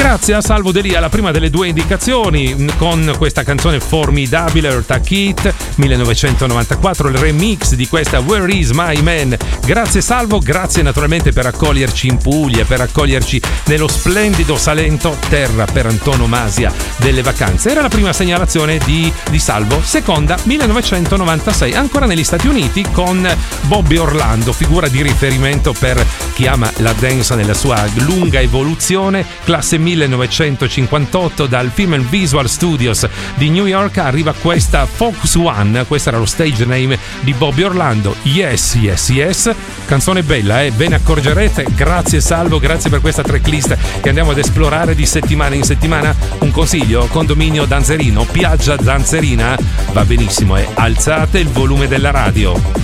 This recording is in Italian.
Grazie a Salvo Delia, la prima delle due indicazioni, con questa canzone formidabile, Eartha Kitt, 1994, il remix di questa Where Is My Man. Grazie Salvo, grazie naturalmente per accoglierci in Puglia, per accoglierci nello splendido Salento, terra per antonomasia delle vacanze. Era la prima segnalazione di Salvo. Seconda, 1996, ancora negli Stati Uniti, con Bobby Orlando, figura di riferimento per chi ama la dance nella sua lunga evoluzione. Classe 1958, dal Film and Visual Studios di New York arriva questa Focus One, questo era lo stage name di Bobby Orlando. Yes, yes, yes, canzone bella, ve ne accorgerete. Grazie Salvo, grazie per questa tracklist che andiamo ad esplorare di settimana in settimana. Un consiglio: condominio Danzerino, piaggia Danzerina, va benissimo, alzate il volume della radio.